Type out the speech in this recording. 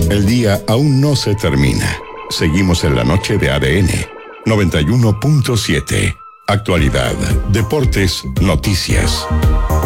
El día aún no se termina. Seguimos en la noche de ADN 91.7. Actualidad, deportes, noticias.